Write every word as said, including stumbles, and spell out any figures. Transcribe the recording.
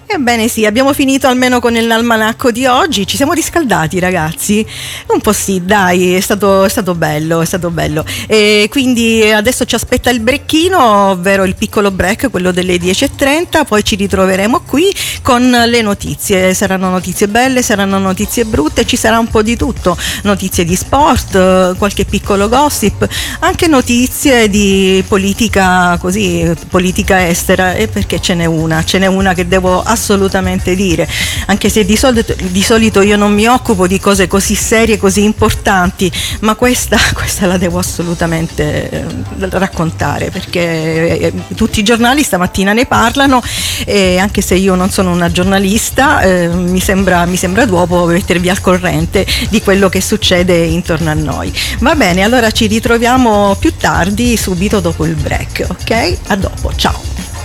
Ebbene sì, abbiamo finito almeno con l'almanacco di oggi. Ci siamo riscaldati, ragazzi? Un po' sì, dai, è stato, è stato bello, è stato bello. E quindi adesso ci aspetta il brecchino, ovvero il piccolo break, quello delle dieci e trenta, poi ci ritroveremo qui con le notizie. Saranno notizie belle, saranno notizie brutte, ci sarà un po' di tutto. Notizie di sport, qualche piccolo gossip, anche notizie di politica, così, politica estera, e perché ce n'è una, ce n'è una che devo assolutamente dire, anche se di solito, di solito io non mi occupo di cose così serie, così importanti, ma questa, questa la devo assolutamente eh, raccontare, perché eh, tutti i giornali stamattina ne parlano, e anche se io non sono una giornalista, eh, mi sembra, mi sembra d'uopo mettervi al corrente di quello che succede intorno a noi. Va bene, allora ci ritroviamo più tardi, subito dopo il break, ok? A dopo, ciao!